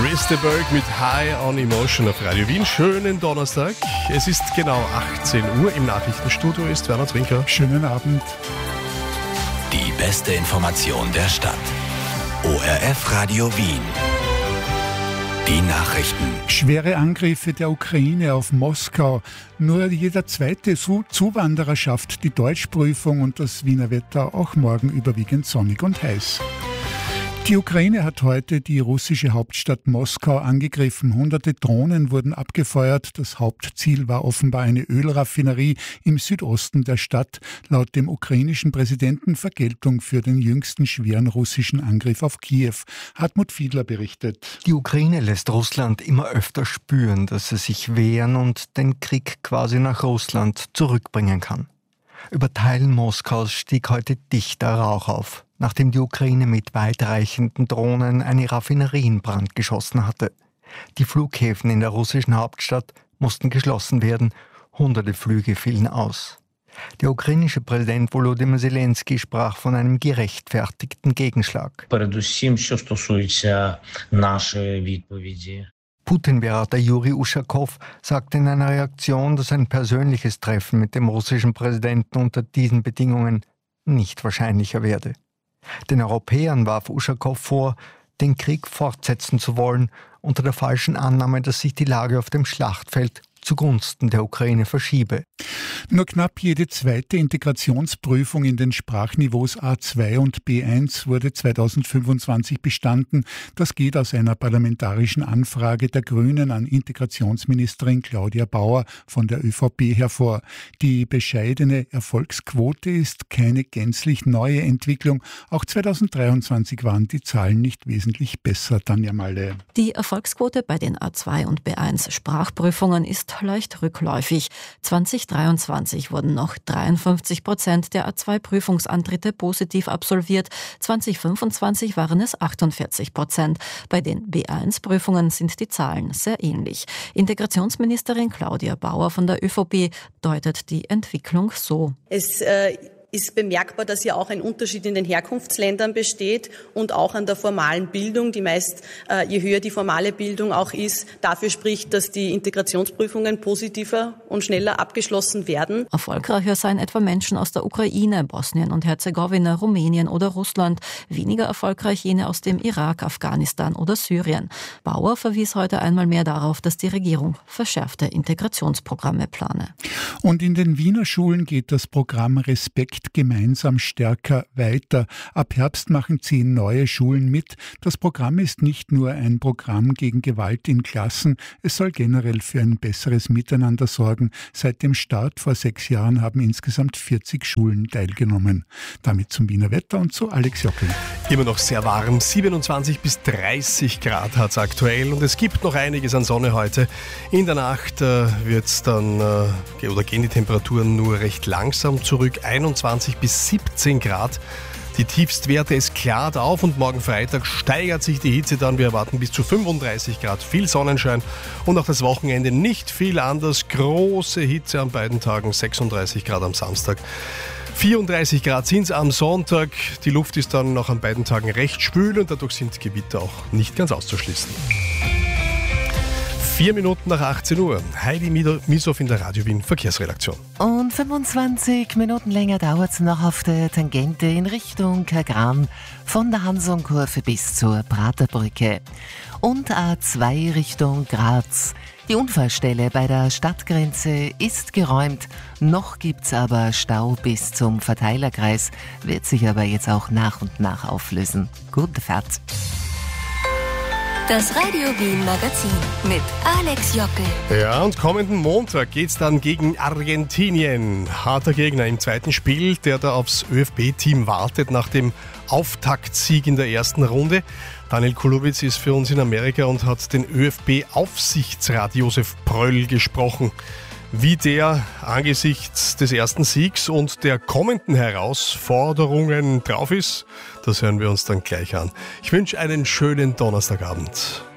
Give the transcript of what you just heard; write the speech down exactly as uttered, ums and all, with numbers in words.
Westerberg mit High on Emotion auf Radio Wien. Schönen Donnerstag. Es ist genau achtzehn Uhr. Im Nachrichtenstudio ist Werner Zwinker. Schönen Abend. Die beste Information der Stadt. O R F Radio Wien. Die Nachrichten. Schwere Angriffe der Ukraine auf Moskau. Nur jeder zweite Zuwanderer schafft die Deutschprüfung und das Wiener Wetter auch morgen überwiegend sonnig und heiß. Die Ukraine hat heute die russische Hauptstadt Moskau angegriffen. Hunderte Drohnen wurden abgefeuert. Das Hauptziel war offenbar eine Ölraffinerie im Südosten der Stadt. Laut dem ukrainischen Präsidenten Vergeltung für den jüngsten schweren russischen Angriff auf Kiew. Hartmut Fiedler berichtet. Die Ukraine lässt Russland immer öfter spüren, dass sie sich wehren und den Krieg quasi nach Russland zurückbringen kann. Über Teilen Moskaus stieg heute dichter Rauch auf, nachdem die Ukraine mit weitreichenden Drohnen eine Raffinerie in Brand geschossen hatte. Die Flughäfen in der russischen Hauptstadt mussten geschlossen werden, hunderte Flüge fielen aus. Der ukrainische Präsident Volodymyr Zelensky sprach von einem gerechtfertigten Gegenschlag. Putin-Berater Juri Uschakow sagte in einer Reaktion, dass ein persönliches Treffen mit dem russischen Präsidenten unter diesen Bedingungen nicht wahrscheinlicher werde. Den Europäern warf Uschakow vor, den Krieg fortsetzen zu wollen, unter der falschen Annahme, dass sich die Lage auf dem Schlachtfeld zugunsten der Ukraine verschiebe. Nur knapp jede zweite Integrationsprüfung in den Sprachniveaus A zwei und B eins wurde zweitausendfünfundzwanzig bestanden. Das geht aus einer parlamentarischen Anfrage der Grünen an Integrationsministerin Claudia Bauer von der ÖVP hervor. Die bescheidene Erfolgsquote ist keine gänzlich neue Entwicklung. Auch zweitausenddreiundzwanzig waren die Zahlen nicht wesentlich besser. Tanja Malle. Die Erfolgsquote bei den A zwei und B eins Sprachprüfungen ist leicht rückläufig. zweitausenddreiundzwanzig wurden noch dreiundfünfzig Prozent der A zwei Prüfungsantritte positiv absolviert. zweitausendfünfundzwanzig waren es achtundvierzig Prozent. Bei den B eins Prüfungen sind die Zahlen sehr ähnlich. Integrationsministerin Claudia Bauer von der ÖVP deutet die Entwicklung so. Es äh ist bemerkbar, dass ja auch ein Unterschied in den Herkunftsländern besteht und auch an der formalen Bildung, die meist, äh, je höher die formale Bildung auch ist, dafür spricht, dass die Integrationsprüfungen positiver und schneller abgeschlossen werden. Erfolgreicher seien etwa Menschen aus der Ukraine, Bosnien und Herzegowina, Rumänien oder Russland, weniger erfolgreich jene aus dem Irak, Afghanistan oder Syrien. Bauer verwies heute einmal mehr darauf, dass die Regierung verschärfte Integrationsprogramme plane. Und in den Wiener Schulen geht das Programm Respekt gemeinsam stärker weiter. Ab Herbst machen zehn neue Schulen mit. Das Programm ist nicht nur ein Programm gegen Gewalt in Klassen, es soll generell für ein besseres Miteinander sorgen. Seit dem Start vor sechs Jahren haben insgesamt vierzig Schulen teilgenommen. Damit zum Wiener Wetter und zu Alex Jockel. Immer noch sehr warm, siebenundzwanzig bis dreißig Grad hat es aktuell und es gibt noch einiges an Sonne heute. In der Nacht äh, wird's dann äh, oder gehen die Temperaturen nur recht langsam zurück, einundzwanzig bis siebzehn Grad. Die Tiefstwerte, es klart auf und morgen Freitag steigert sich die Hitze dann. Wir erwarten bis zu fünfunddreißig Grad, viel Sonnenschein und auch das Wochenende nicht viel anders. Große Hitze an beiden Tagen, sechsunddreißig Grad am Samstag. vierunddreißig Grad sind es am Sonntag. Die Luft ist dann noch an beiden Tagen recht schwül und dadurch sind Gewitter auch nicht ganz auszuschließen. Vier Minuten nach achtzehn Uhr. Heidi Misow in der Radio Wien Verkehrsredaktion. Und fünfundzwanzig Minuten länger dauert es noch auf der Tangente in Richtung Kagran von der Hansonkurve bis zur Praterbrücke. Und A zwei Richtung Graz. Die Unfallstelle bei der Stadtgrenze ist geräumt. Noch gibt's aber Stau bis zum Verteilerkreis, wird sich aber jetzt auch nach und nach auflösen. Gute Fahrt. Das Radio Wien Magazin mit Alex Jockel. Ja, und kommenden Montag geht's dann gegen Argentinien. Harter Gegner im zweiten Spiel, der da aufs ÖFB-Team wartet nach dem Auftaktsieg in der ersten Runde. Daniel Kulowitz ist für uns in Amerika und hat den ÖFB-Aufsichtsrat Josef Pröll gesprochen. Wie der angesichts des ersten Siegs und der kommenden Herausforderungen drauf ist, das hören wir uns dann gleich an. Ich wünsche einen schönen Donnerstagabend.